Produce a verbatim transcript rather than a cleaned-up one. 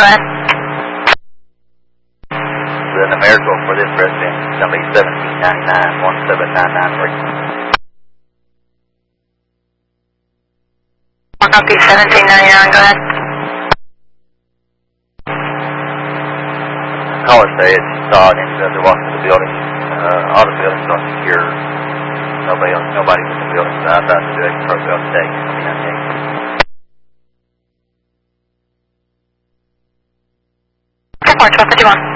go ahead. The numerical for this resident is going to be seventeen ninety-nine, one seven nine nine three. Okay, seventeen ninety-nine, go ahead. Caller say it's Todd and uh, they're walking to the building. Uh, all the buildings are secure. Nobody else, nobody's in the building, so I thought to do a profile today. I mean, I think. ten four, twelve fifty-one.